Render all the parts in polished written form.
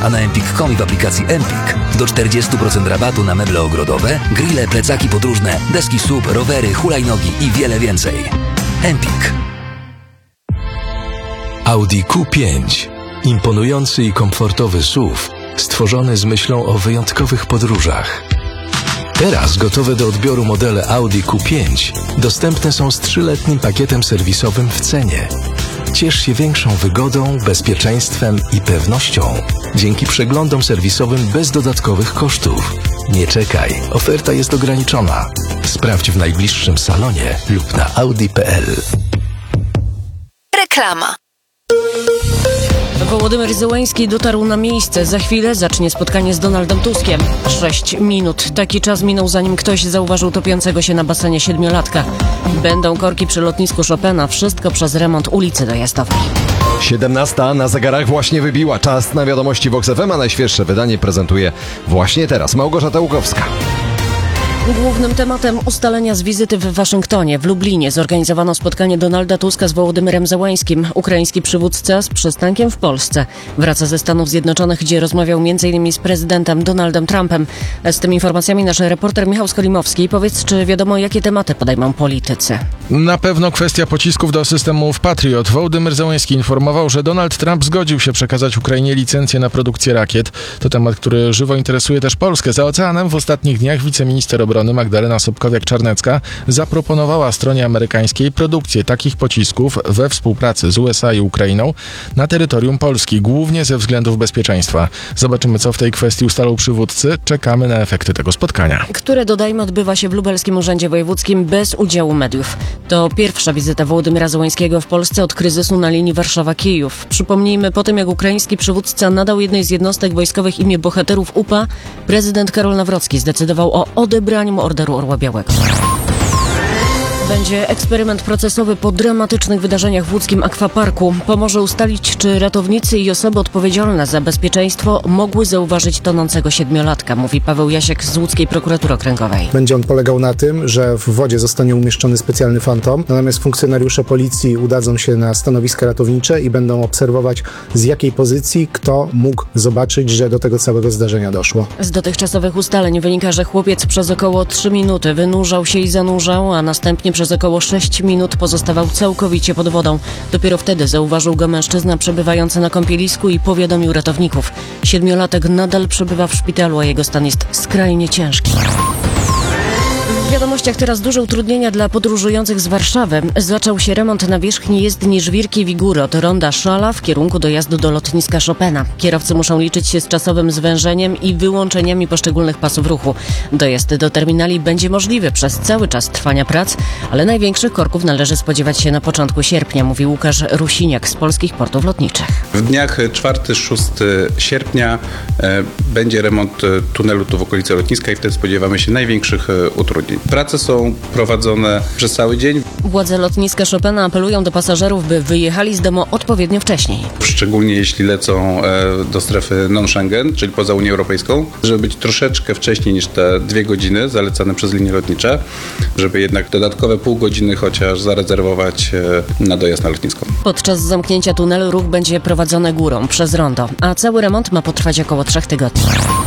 a na empik.com i w aplikacji Empik do 40% rabatu na meble ogrodowe, grille, plecaki podróżne, deski SUP, rowery, hulajnogi i wiele więcej. Empik. Audi Q5. Imponujący i komfortowy SUV, stworzony z myślą o wyjątkowych podróżach. Teraz gotowe do odbioru modele Audi Q5 dostępne są z 3-letnim pakietem serwisowym w cenie. Ciesz się większą wygodą, bezpieczeństwem i pewnością dzięki przeglądom serwisowym bez dodatkowych kosztów. Nie czekaj, oferta jest ograniczona. Sprawdź w najbliższym salonie lub na audi.pl. Reklama. Wołodymyr Zełański dotarł na miejsce. Za chwilę zacznie spotkanie z Donaldem Tuskiem. 6 minut. Taki czas minął, zanim ktoś zauważył topiącego się na basenie 7-latka. Będą korki przy lotnisku Chopina. Wszystko przez remont ulicy Dojazdowej. 17 na zegarach właśnie wybiła. Czas na wiadomości Vox FM, a najświeższe wydanie prezentuje właśnie teraz Małgorzata Łukowska. Głównym tematem ustalenia z wizyty w Waszyngtonie. W Lublinie zorganizowano spotkanie Donalda Tuska z Wołodymyrem Zełańskim. Ukraiński przywódca z przystankiem w Polsce. Wraca ze Stanów Zjednoczonych, gdzie rozmawiał m.in. z prezydentem Donaldem Trumpem. Z tymi informacjami nasz reporter Michał Skolimowski. Powiedz, czy wiadomo, jakie tematy podejmą politycy? Na pewno kwestia pocisków do systemów Patriot. Wołodymyr Zełański informował, że Donald Trump zgodził się przekazać Ukrainie licencję na produkcję rakiet. To temat, który żywo interesuje też Polskę. Za oceanem w ostatnich dniach wiceminister obrony Magdalena Sobkowiak-Czarnecka zaproponowała stronie amerykańskiej produkcję takich pocisków we współpracy z USA i Ukrainą na terytorium Polski, głównie ze względów bezpieczeństwa. Zobaczymy, co w tej kwestii ustalą przywódcy. Czekamy na efekty tego spotkania. Które, dodajmy, odbywa się w Lubelskim Urzędzie Wojewódzkim bez udziału mediów. To pierwsza wizyta Wołodymyra Zełańskiego w Polsce od kryzysu na linii Warszawa-Kijów. Przypomnijmy, po tym jak ukraiński przywódca nadał jednej z jednostek wojskowych imię bohaterów UPA, prezydent Karol Nawrocki zdecydował o odebraniu Orderu Orła Białego. Będzie eksperyment procesowy po dramatycznych wydarzeniach w łódzkim akwaparku. Pomoże ustalić, czy ratownicy i osoby odpowiedzialne za bezpieczeństwo mogły zauważyć tonącego 7-latka, mówi Paweł Jasiek z łódzkiej prokuratury okręgowej. Będzie on polegał na tym, że w wodzie zostanie umieszczony specjalny fantom, natomiast funkcjonariusze policji udadzą się na stanowiska ratownicze i będą obserwować, z jakiej pozycji kto mógł zobaczyć, że do tego całego zdarzenia doszło. Z dotychczasowych ustaleń wynika, że chłopiec przez około 3 minuty wynurzał się i zanurzał, a następnie przez około 6 minut pozostawał całkowicie pod wodą. Dopiero wtedy zauważył go mężczyzna przebywający na kąpielisku i powiadomił ratowników. 7-latek nadal przebywa w szpitalu, a jego stan jest skrajnie ciężki. W wiadomościach teraz duże utrudnienia dla podróżujących z Warszawy. Zaczął się remont nawierzchni jezdni Żwirki-Wigury od ronda Szala w kierunku dojazdu do lotniska Chopina. Kierowcy muszą liczyć się z czasowym zwężeniem i wyłączeniami poszczególnych pasów ruchu. Dojazd do terminali będzie możliwy przez cały czas trwania prac, ale największych korków należy spodziewać się na początku sierpnia, mówi Łukasz Rusiniak z Polskich Portów Lotniczych. W dniach 4-6 sierpnia będzie remont tunelu tu w okolicy lotniska i wtedy spodziewamy się największych utrudnień. Prace są prowadzone przez cały dzień. Władze lotniska Chopina apelują do pasażerów, by wyjechali z domu odpowiednio wcześniej. Szczególnie jeśli lecą do strefy non-Schengen, czyli poza Unię Europejską, żeby być troszeczkę wcześniej niż te 2 godziny zalecane przez linie lotnicze, żeby jednak dodatkowe pół godziny chociaż zarezerwować na dojazd na lotnisko. Podczas zamknięcia tunelu ruch będzie prowadzony górą przez rondo, a cały remont ma potrwać około 3 tygodni.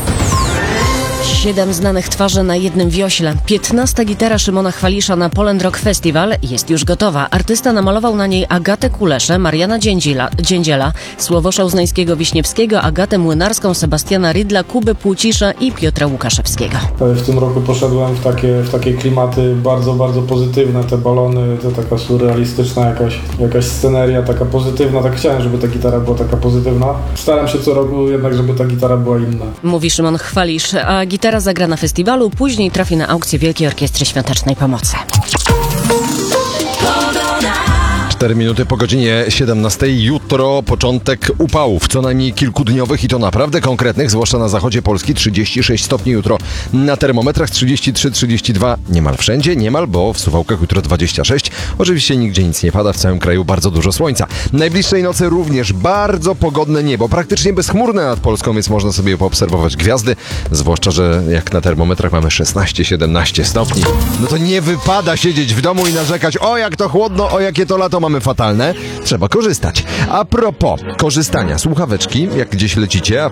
7 znanych twarzy na jednym wiośle. 15. gitara Szymona Chwalisza na Poland Rock Festival jest już gotowa. Artysta namalował na niej Agatę Kuleszę, Mariana Dziędziela, Sławosza Uznańskiego-Wiśniewskiego, Agatę Młynarską, Sebastiana Rydla, Kubę Płócisza i Piotra Łukaszewskiego. W tym roku poszedłem w takie klimaty bardzo, bardzo pozytywne. Te balony, to taka surrealistyczna jakaś sceneria, taka pozytywna. Tak chciałem, żeby ta gitara była taka pozytywna. Staram się co roku jednak, żeby ta gitara była inna. Mówi Szymon Chwalisz, a gitara zagra na festiwalu, później trafi na aukcję Wielkiej Orkiestry Świątecznej Pomocy. 4 minuty po godzinie 17. Jutro początek upałów, co najmniej kilkudniowych i to naprawdę konkretnych, zwłaszcza na zachodzie Polski. 36 stopni jutro na termometrach, 33-32 niemal wszędzie, bo w Suwałkach jutro 26. Oczywiście nigdzie nic nie pada, w całym kraju bardzo dużo słońca. Najbliższej nocy również bardzo pogodne niebo, praktycznie bezchmurne nad Polską, więc można sobie poobserwować gwiazdy, zwłaszcza, że jak na termometrach mamy 16-17 stopni. No to nie wypada siedzieć w domu i narzekać, o jak to chłodno, o jakie to lato mamy fatalne. Trzeba korzystać. A propos korzystania, słuchaweczki, jak gdzieś lecicie,